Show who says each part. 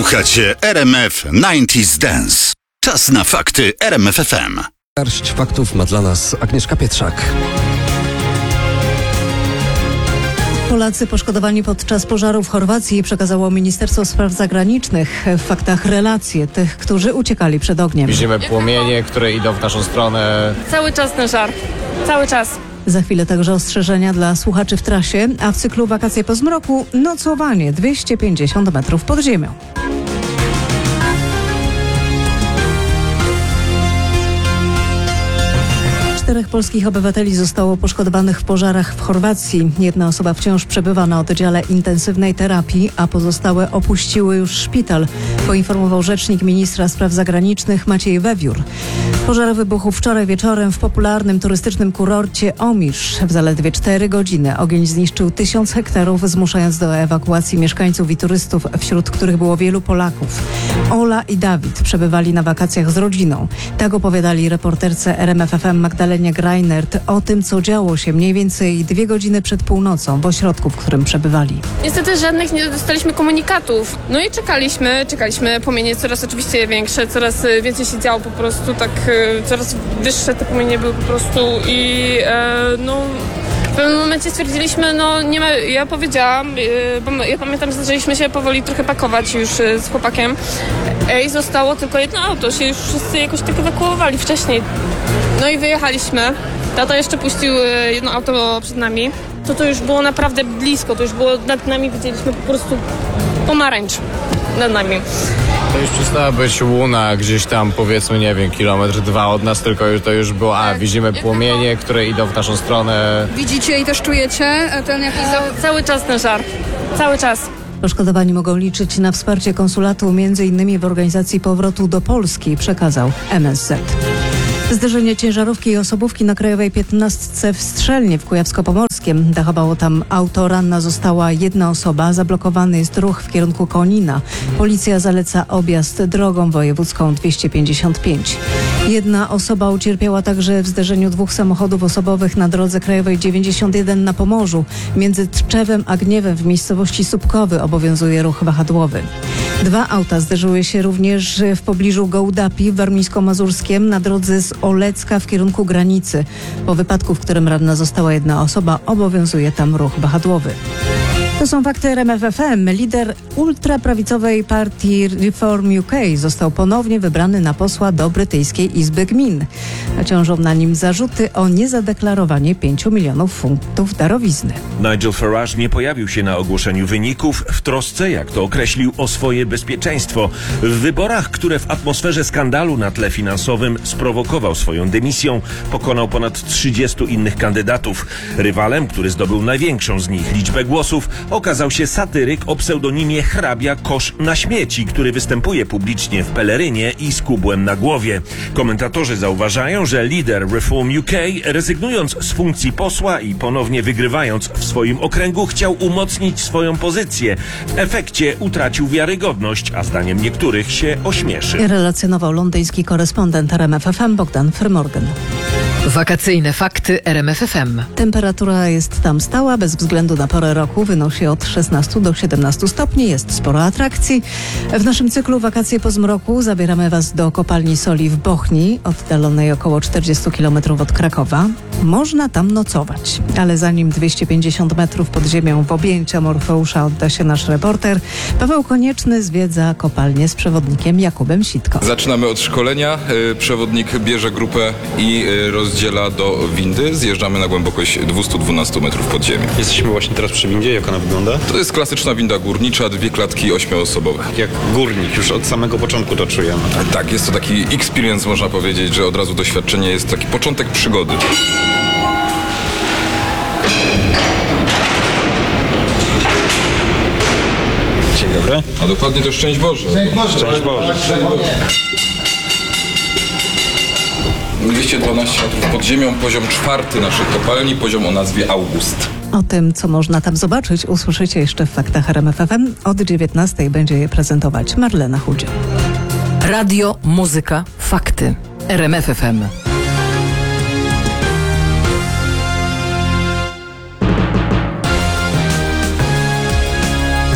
Speaker 1: Słuchacie RMF 90s Dance. Czas na fakty RMF FM.
Speaker 2: Garść faktów ma dla nas Agnieszka Pietrzak.
Speaker 3: Polacy poszkodowani podczas pożaru w Chorwacji przekazało Ministerstwo Spraw Zagranicznych w faktach relacje tych, którzy uciekali przed ogniem.
Speaker 4: Widzimy płomienie, które idą w naszą stronę.
Speaker 5: Cały czas ten żar. Cały czas.
Speaker 3: Za chwilę także ostrzeżenia dla słuchaczy w trasie, a w cyklu Wakacje po zmroku nocowanie 250 metrów pod ziemią. Czterech polskich obywateli zostało poszkodowanych w pożarach w Chorwacji. Jedna osoba wciąż przebywa na oddziale intensywnej terapii, a pozostałe opuściły już szpital, poinformował rzecznik ministra spraw zagranicznych Maciej Wewiór. Pożar wybuchł wczoraj wieczorem w popularnym turystycznym kurorcie Omisz. W zaledwie 4 godziny ogień zniszczył 1000 hektarów, zmuszając do ewakuacji mieszkańców i turystów, wśród których było wielu Polaków. Ola i Dawid przebywali na wakacjach z rodziną. Tak opowiadali reporterce RMF FM Magdalenie Greinert o tym, co działo się mniej więcej 2 godziny przed północą w ośrodku, w którym przebywali.
Speaker 5: Niestety żadnych nie dostaliśmy komunikatów. No i czekaliśmy. Płomienie coraz oczywiście większe, coraz więcej się działo po prostu, tak coraz wyższe te płomienie były po prostu i w pewnym momencie stwierdziliśmy, nie ma, ja powiedziałam, bo ja pamiętam, że zaczęliśmy się powoli trochę pakować już z chłopakiem i zostało tylko jedno auto, się już wszyscy jakoś tak ewakuowali wcześniej. No i wyjechaliśmy. Tata jeszcze puścił jedno auto przed nami. To już było naprawdę blisko, to już było nad nami, widzieliśmy po prostu pomarańcz nad nami.
Speaker 4: To już przestała być łuna gdzieś tam, powiedzmy, nie wiem, 1-2 kilometry od nas, tylko to już było, widzimy płomienie, które idą w naszą stronę.
Speaker 5: Widzicie i też czujecie ten jakiś... Cały czas ten żar. Cały czas.
Speaker 3: Poszkodowani mogą liczyć na wsparcie konsulatu m.in. w organizacji powrotu do Polski, przekazał MSZ. Zderzenie ciężarówki i osobówki na Krajowej 15 w Strzelnie w Kujawsko-Pomorskiem. Dachowało tam auto, ranna została jedna osoba, zablokowany jest ruch w kierunku Konina. Policja zaleca objazd drogą wojewódzką 255. Jedna osoba ucierpiała także w zderzeniu 2 samochodów osobowych na drodze krajowej 91 na Pomorzu. Między Tczewem a Gniewem w miejscowości Słupkowy obowiązuje ruch wahadłowy. 2 auta zderzyły się również w pobliżu Gołdapi w Warmińsko-Mazurskiem na drodze z Olecka w kierunku granicy. Po wypadku, w którym ranna została jedna osoba, obowiązuje tam ruch wahadłowy. To są fakty RMF FM. Lider ultraprawicowej partii Reform UK został ponownie wybrany na posła do brytyjskiej Izby Gmin. Ciążą na nim zarzuty o niezadeklarowanie 5 milionów funtów darowizny.
Speaker 6: Nigel Farage nie pojawił się na ogłoszeniu wyników w trosce, jak to określił, o swoje bezpieczeństwo. W wyborach, które w atmosferze skandalu na tle finansowym sprowokował swoją dymisją, pokonał ponad 30 innych kandydatów. Rywalem, który zdobył największą z nich liczbę głosów, okazał się satyryk o pseudonimie hrabia Kosz na śmieci, który występuje publicznie w pelerynie i z kubłem na głowie. Komentatorzy zauważają, że lider Reform UK, rezygnując z funkcji posła i ponownie wygrywając w swoim okręgu, chciał umocnić swoją pozycję. W efekcie utracił wiarygodność, a zdaniem niektórych się ośmieszy.
Speaker 3: Relacjonował londyński korespondent RMF FM Bogdan Frymorgan.
Speaker 7: Wakacyjne fakty RMF FM.
Speaker 3: Temperatura jest tam stała, bez względu na porę roku, wynosi od 16 do 17 stopni, jest sporo atrakcji. W naszym cyklu Wakacje po zmroku zabieramy Was do kopalni soli w Bochni, oddalonej około 40 km od Krakowa. Można tam nocować, ale zanim 250 metrów pod ziemią w objęcia Morfeusza odda się nasz reporter, Paweł Konieczny zwiedza kopalnię z przewodnikiem Jakubem Sitko.
Speaker 8: Zaczynamy od szkolenia. Przewodnik bierze grupę i rozdziela do windy. Zjeżdżamy na głębokość 212 metrów pod ziemię.
Speaker 9: Jesteśmy właśnie teraz przy windzie. Jak ona wygląda?
Speaker 8: To jest klasyczna winda górnicza, 2 klatki 8-osobowe.
Speaker 9: Jak górnik, już od samego początku to czujemy.
Speaker 8: Tak, jest to taki experience, można powiedzieć, że od razu doświadczenie jest taki początek przygody.
Speaker 9: Dzień dobry.
Speaker 8: A dokładnie to szczęść Boże.
Speaker 9: Szczęść Boże.
Speaker 8: 212 metrów pod ziemią, poziom 4 naszej kopalni, poziom o nazwie August.
Speaker 3: O tym, co można tam zobaczyć, usłyszycie jeszcze w faktach RMF FM. Od 19:00 będzie je prezentować Marlena Chudzio.
Speaker 7: Radio, muzyka, fakty. RMF FM.